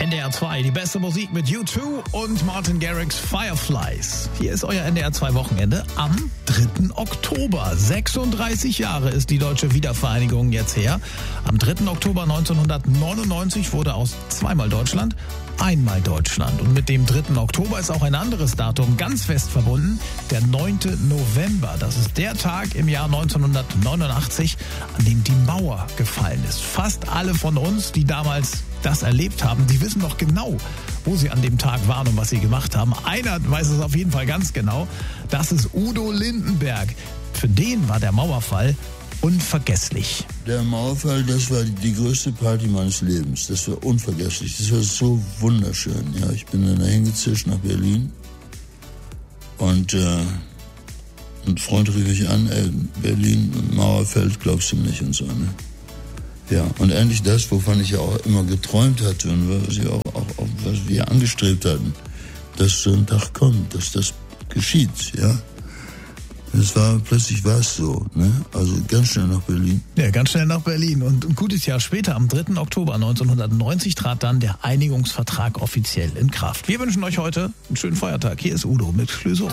NDR 2, die beste Musik mit U2 und Martin Garrix Fireflies. Hier ist euer NDR 2 Wochenende am 3. Oktober. 36 Jahre ist die deutsche Wiedervereinigung jetzt her. Am 3. Oktober 1999 wurde aus zweimal Deutschland einmal Deutschland. Und mit dem 3. Oktober ist auch ein anderes Datum ganz fest verbunden, der 9. November. Das ist der Tag im Jahr 1989, an dem die Mauer gefallen ist. Fast alle von uns, die damals das erlebt haben, die wissen noch genau, wo sie an dem Tag waren und was sie gemacht haben. Einer weiß es auf jeden Fall ganz genau. Das ist Udo Lindenberg. Für den war der Mauerfall unvergesslich. Der Mauerfall, das war die größte Party meines Lebens. Das war unvergesslich. Das war so wunderschön. Ja, ich bin dann dahin gezischt nach Berlin und ein Freund rief mich an, Berlin, Mauerfeld, glaubst du nicht und so, ne? Ja, und endlich das, wovon ich ja auch immer geträumt hatte und was wir angestrebt hatten, dass so ein Tag kommt, dass das geschieht, ja. Plötzlich war es so, ne? Also ganz schnell nach Berlin. Ja, ganz schnell nach Berlin. Und ein gutes Jahr später, am 3. Oktober 1990, trat dann der Einigungsvertrag offiziell in Kraft. Wir wünschen euch heute einen schönen Feiertag. Hier ist Udo mit Clouseau.